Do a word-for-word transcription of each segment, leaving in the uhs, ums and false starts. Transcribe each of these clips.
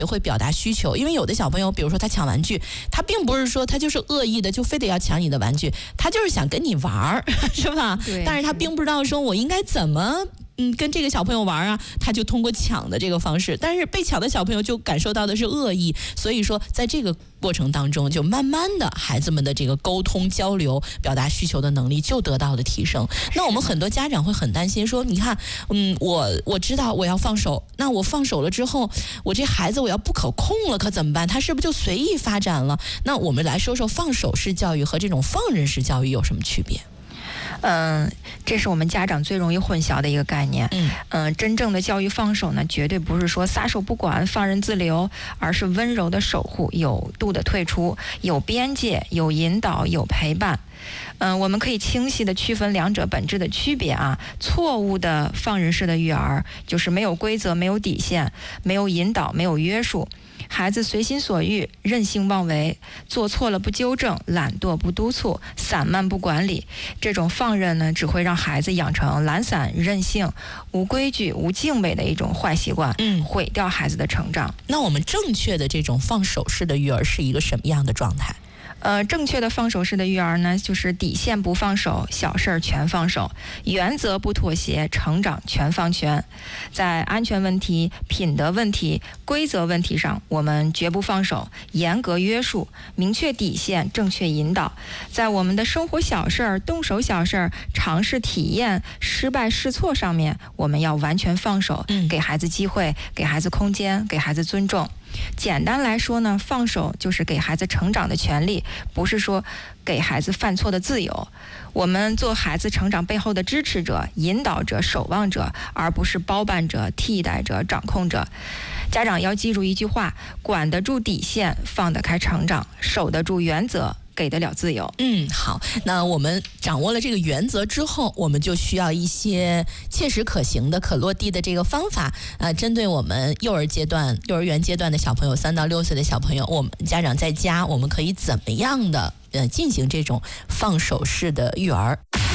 会表达需求，因为有的小朋友，比如说他抢玩具，他并不是说他就是恶意的，就非得要抢你的玩具，他就是想跟你玩儿，是吧？ 对。 但是他并不知道说我应该怎么。嗯，跟这个小朋友玩啊，他就通过抢的这个方式，但是被抢的小朋友就感受到的是恶意，所以说在这个过程当中，就慢慢的孩子们的这个沟通交流、表达需求的能力就得到了提升。那我们很多家长会很担心说，你看，嗯，我我知道我要放手，那我放手了之后，我这孩子我要不可控了，可怎么办？他是不是就随意发展了？那我们来说说放手式教育和这种放任式教育有什么区别？ 嗯，这是我们家长最容易混淆的一个概念。 嗯， 嗯，真正的教育放手呢，绝对不是说撒手不管、放任自流，而是温柔的守护、有度的退出、有边界、有引导、有陪伴。嗯，我们可以清晰地区分两者本质的区别啊。错误的放任式的育儿，就是没有规则、没有底线、没有引导、没有约束。孩子随心所欲、任性妄为，做错了不纠正，懒惰不督促，散漫不管理。这种放任呢，只会让孩子养成懒散、任性、无规矩、无敬畏的一种坏习惯， 嗯， 毁掉孩子的成长。 那我们正确的这种放手式的育儿是一个什么样的状态？ 呃，正确的放手式的育儿呢，就是底线不放手，小事儿全放手，原则不妥协，成长全放权。在安全问题、品德问题、规则问题上，我们绝不放手，严格约束，明确底线，正确引导。在我们的生活小事儿、动手小事儿、尝试体验、失败试错上面，我们要完全放手，给孩子机会，给孩子空间，给孩子尊重。简单来说呢，放手就是给孩子成长的权利，不是说给孩子犯错的自由。我们做孩子成长背后的支持者、引导者、守望者，而不是包办者、替代者、掌控者。家长要记住一句话：管得住底线，放得开成长，守得住原则，给得了自由。 嗯，好，那我们掌握了这个原则之后，我们就需要一些切实可行的、可落地的这个方法。呃，针对我们幼儿阶段、幼儿园阶段的小朋友，三到六岁的小朋友，我们家长在家，我们可以怎么样的呃进行这种放手式的育儿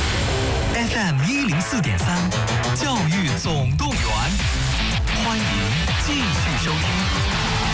？F M 一零四点三，教育总动员，欢迎继续收听。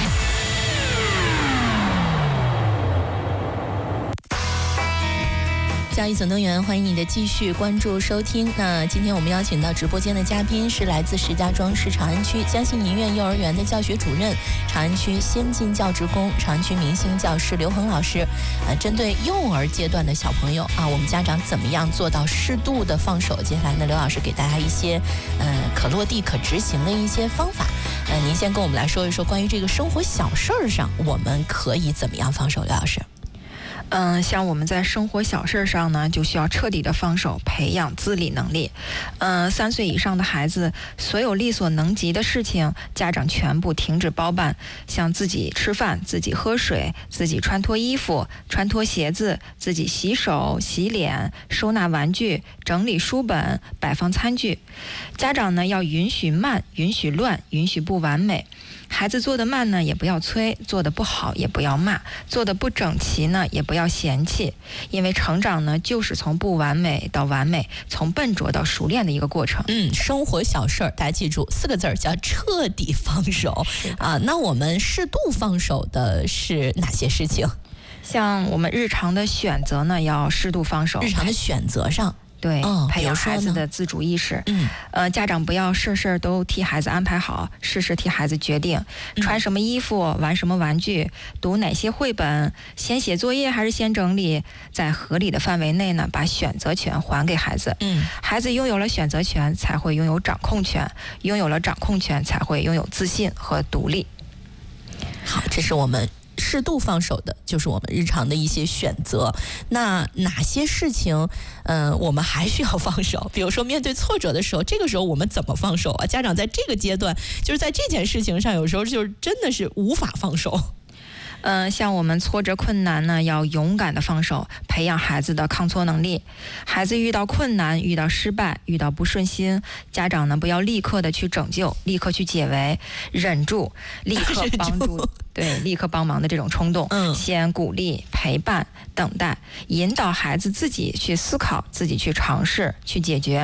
教育总动员，欢迎你的继续关注收听。那今天我们邀请到直播间的嘉宾是来自石家庄市长安区江信银苑幼儿园的教学主任、长安区先进教职工、长安区明星教师刘恒老师。呃，针对幼儿阶段的小朋友啊，我们家长怎么样做到适度的放手？接下来呢，刘老师给大家一些呃可落地、可执行的一些方法。呃，您先跟我们来说一说关于这个生活小事儿上，我们可以怎么样放手？刘老师。 嗯，像我们在生活小事上呢，就需要彻底的放手，培养自理能力。嗯，三岁以上的孩子，所有力所能及的事情，家长全部停止包办。像自己吃饭、自己喝水、自己穿脱衣服、穿脱鞋子、自己洗手、洗脸、收纳玩具、整理书本、摆放餐具。家长呢，要允许慢，允许乱，允许不完美。孩子做得慢呢，也不要催；做得不好也不要骂；做得不整齐呢，也不要嫌弃。因为成长呢，就是从不完美到完美，从笨拙到熟练的一个过程。 嗯，生活小事儿，大家记住四个字儿，叫彻底放手啊。那我们适度放手的是哪些事情？ 像我们日常的选择呢，要适度放手。 日常的选择上。 对， 哦、 培养孩子的自主意识。 嗯， 呃，家长不要事事都替孩子安排好，事事替孩子决定， 嗯、 穿什么衣服，玩什么玩具，读哪些绘本，先写作业还是先整理，在合理的范围内呢，把选择权还给孩子。 嗯， 孩子拥有了选择权，才会拥有掌控权，拥有了掌控权，才会拥有自信和独立。 好，这是我们适度放手的，就是我们日常的一些选择。那哪些事情嗯、呃，我们还需要放手？比如说面对挫折的时候，这个时候我们怎么放手啊？家长在这个阶段，就是在这件事情上，有时候就是真的是无法放手。 嗯、呃，像我们挫折困难呢，要勇敢的放手，培养孩子的抗挫能力。孩子遇到困难、遇到失败、遇到不顺心，家长呢不要立刻的去拯救，立刻去解围，忍住，立刻帮助，对，立刻帮忙的这种冲动。 嗯， 先鼓励、陪伴、等待，引导孩子自己去思考，自己去尝试，去解决。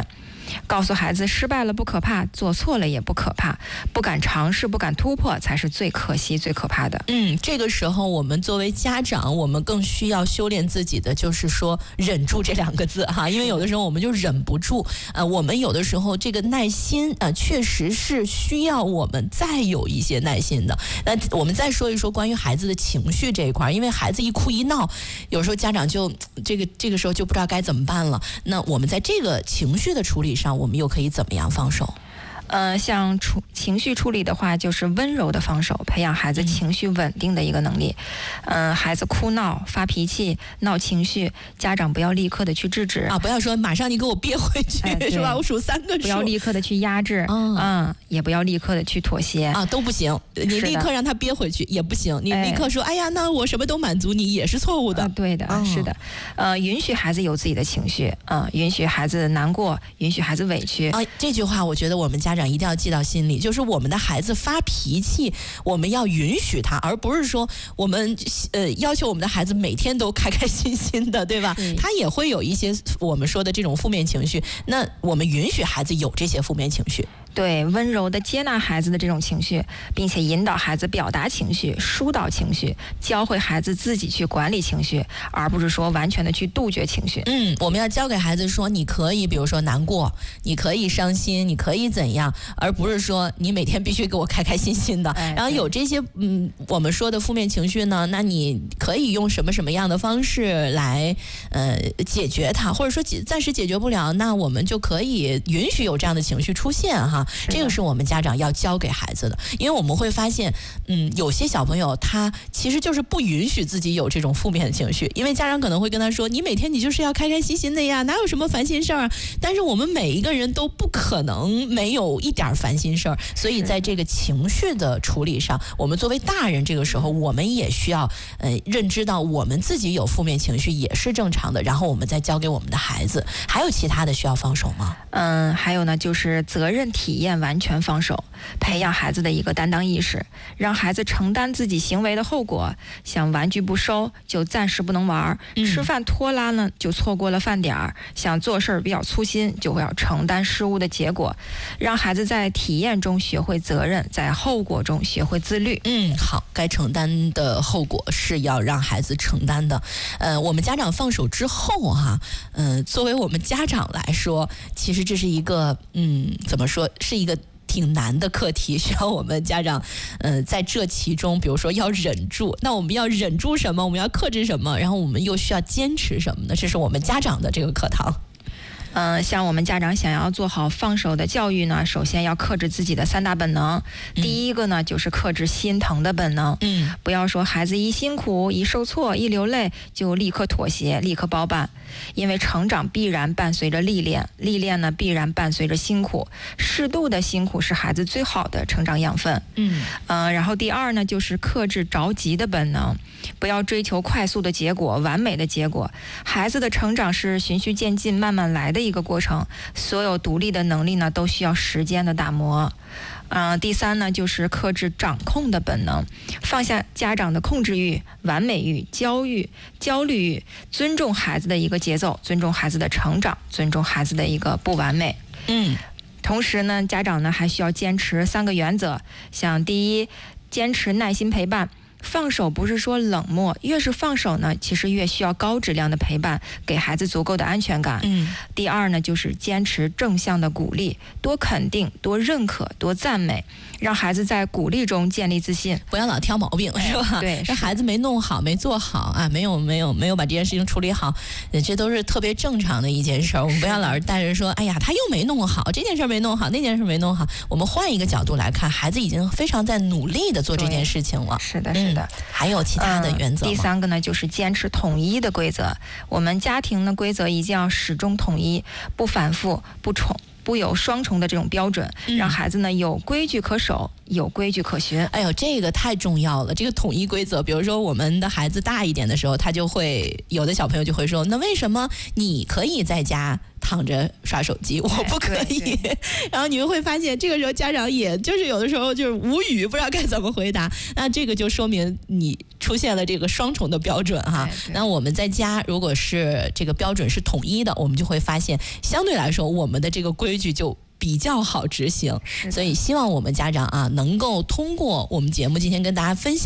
告诉孩子失败了不可怕，做错了也不可怕，不敢尝试不敢突破才是最可惜最可怕的。 嗯，这个时候我们作为家长，我们更需要修炼自己的就是说忍住这两个字哈，因为有的时候我们就忍不住，呃，我们有的时候这个耐心啊、呃，确实是需要我们再有一些耐心的。那我们再说一说关于孩子的情绪这一块，因为孩子一哭一闹，有时候家长就这个这个时候就不知道该怎么办了。那我们在这个情绪的处理上，我们又可以怎么样放手？ 呃，像处情绪处理的话，就是温柔的放手，培养孩子情绪稳定的一个能力。嗯、呃，孩子哭闹、发脾气、闹情绪，家长不要立刻的去制止啊，不要说马上你给我憋回去，哎、是吧？我数三个数， 不要立刻的去压制，嗯、嗯，也不要立刻的去妥协啊，都不行。你立刻让他憋回去也不行，你立刻说，哎呀，那我什么都满足你也是错误的。 啊、对的、嗯，是的，呃，允许孩子有自己的情绪，嗯、呃，允许孩子难过，允许孩子委屈。 啊，这句话我觉得我们家长一定要记到心里，就是我们的孩子发脾气，我们要允许他，而不是说我们呃要求我们的孩子每天都开开心心的，对吧？他也会有一些我们说的这种负面情绪，那我们允许孩子有这些负面情绪。 对，温柔的接纳孩子的这种情绪，并且引导孩子表达情绪、疏导情绪，教会孩子自己去管理情绪，而不是说完全的去杜绝情绪。 嗯，我们要教给孩子说，你可以比如说难过，你可以伤心，你可以怎样，而不是说你每天必须给我开开心心的。 哎、 然后有这些嗯我们说的负面情绪呢，那你可以用什么什么样的方式来呃解决它，或者说暂时解决不了，那我们就可以允许有这样的情绪出现哈。这个是我们家长要教给孩子的，因为我们会发现，嗯，有些小朋友他其实就是不允许自己有这种负面的情绪，因为家长可能会跟他说，你每天你就是要开开心心的呀，哪有什么烦心事儿啊？但是我们每一个人都不可能没有一点烦心事儿，所以在这个情绪的处理上，我们作为大人，这个时候我们也需要呃认知到我们自己有负面情绪也是正常的，然后我们再教给我们的孩子。还有其他的需要放手吗？ 嗯，还有呢，就是责任体验完全放手，培养孩子的一个担当意识，让孩子承担自己行为的后果。想玩具不收就暂时不能玩，嗯、吃饭拖拉呢就错过了饭点儿，想做事儿比较粗心就会要承担失误的结果。让孩子在体验中学会责任，在后果中学会自律。 嗯，好，该承担的后果是要让孩子承担的。呃，我们家长放手之后哈、啊，呃，作为我们家长来说，其实这是一个嗯，怎么说，是一个挺难的课题，需要我们家长呃在这其中，比如说要忍住。那我们要忍住什么？我们要克制什么？然后我们又需要坚持什么呢？这是我们家长的这个课堂。 嗯、呃，像我们家长想要做好放手的教育呢，首先要克制自己的三大本能。嗯、第一个呢，就是克制心疼的本能。嗯，不要说孩子一辛苦、一受挫、一流泪就立刻妥协、立刻包办，因为成长必然伴随着历练，历练呢必然伴随着辛苦。适度的辛苦是孩子最好的成长养分。嗯，呃，然后第二呢，就是克制着急的本能，不要追求快速的结果、完美的结果。孩子的成长是循序渐进、慢慢来的一个过程，所有独立的能力呢都需要时间的打磨。呃，第三呢，就是克制掌控的本能，放下家长的控制欲、完美欲、焦虑、焦虑欲，尊重孩子的一个节奏，尊重孩子的成长，尊重孩子的一个不完美。嗯，同时呢，家长呢还需要坚持三个原则，像第一，坚持耐心陪伴。放手不是说冷漠，越是放手呢，其实越需要高质量的陪伴，给孩子足够的安全感。嗯。第二呢，就是坚持正向的鼓励，多肯定、多认可、多赞美，让孩子在鼓励中建立自信， 不要老挑毛病，是吧？ 对， 这孩子没弄好、没做好啊，没有没有没有把这件事情处理好，这都是特别正常的一件事儿。我们不要老是带着说，哎呀，他又没弄好，这件事没弄好，那件事没弄好。我们换一个角度来看，孩子已经非常在努力的做这件事情了。 是的，是的。 嗯，还有其他的原则吗？ 嗯、第三个呢，就是坚持统一的规则。我们家庭的规则一定要始终统一，不反复，不重。不有双重的这种标准，让孩子呢有规矩可守，有规矩可循。 哎呦，这个太重要了！这个统一规则，比如说我们的孩子大一点的时候，他就会有的小朋友就会说，那为什么你可以在家躺着刷手机，我不可以。然后你们会发现，这个时候家长也就是有的时候就是无语，不知道该怎么回答。那这个就说明你出现了这个双重的标准哈。那我们在家如果是这个标准是统一的，我们就会发现相对来说我们的这个规矩就比较好执行。所以希望我们家长啊能够通过我们节目今天跟大家分享